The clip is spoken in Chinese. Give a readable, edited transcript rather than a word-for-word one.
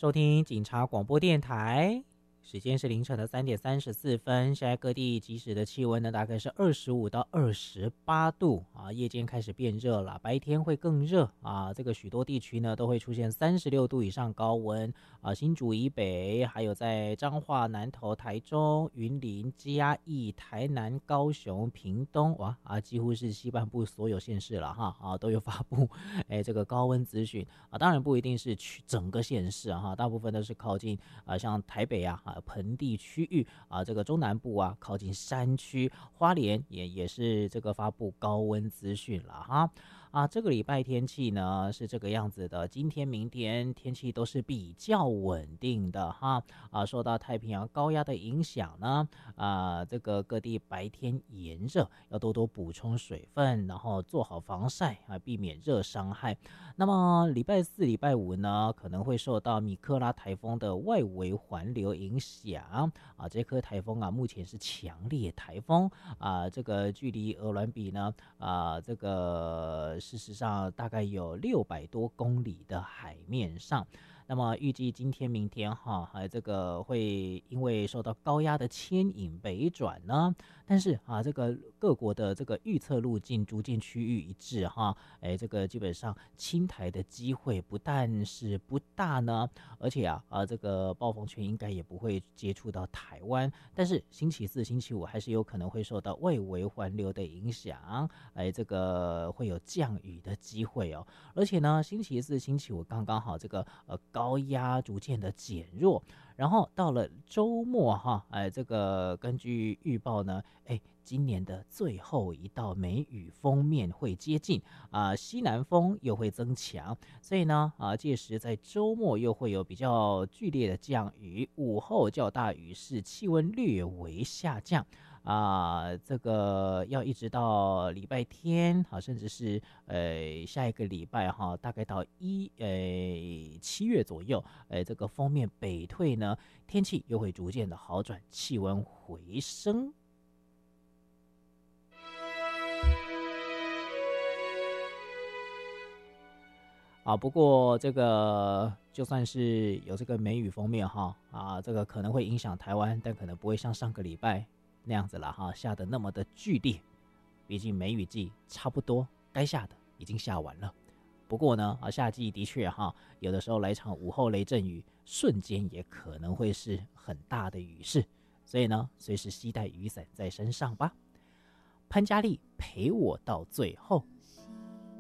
收听警察广播电台，时间是凌晨的3:34，现在各地即时的气温呢，大概是25到28度啊，夜间开始变热了，白天会更热啊。这个许多地区呢都会出现36度以上高温啊，新竹以北，还有在彰化、南投、台中、云林、嘉义、台南、高雄、屏东，哇啊，几乎是西半部所有县市了哈啊，都有发布这个高温资讯啊，当然不一定是整个县市哈，大部分都是靠近像台北盆地区域啊，这个中南部啊，靠近山区，花莲也是这个发布高温资讯了哈。这个礼拜天气呢是这个样子的，今天、明天天气都是比较稳定的哈。受到太平洋高压的影响呢，这个各地白天炎热，要多多补充水分，然后做好防晒避免热伤害。那么礼拜四、礼拜五呢，可能会受到米克拉台风的外围环流影响这颗台风目前是强烈台风这个距离鹅銮比呢这个事实上大概有600多公里的海面上。那么预计今天、明天这个会因为受到高压的牵引北转呢，但是这个各国的这个预测路径逐渐趋于一致这个基本上侵台的机会不但是不大呢，而且这个暴风圈应该也不会接触到台湾，但是星期四、星期五还是有可能会受到外围环流的影响，这个会有降雨的机会哦。而且呢，星期四、星期五刚刚好这个高压逐渐的减弱，然后到了周末这个根据预报呢，今年的最后一道梅雨锋面会接近西南风又会增强，所以呢届时在周末又会有比较剧烈的降雨，午后较大雨势，气温略微下降这个要一直到礼拜天甚至是下一个礼拜大概到7月左右，这个锋面北退呢，天气又会逐渐的好转，气温回升。不过这个就算是有这个梅雨锋面这个可能会影响台湾，但可能不会像上个礼拜那样子了下得那么的剧烈。毕竟梅雨季差不多该下的已经下完了。不过呢夏季的确有的时候来场午后雷阵雨，瞬间也可能会是很大的雨势，所以呢随时携带雨伞在身上吧。潘嘉丽陪我到最后，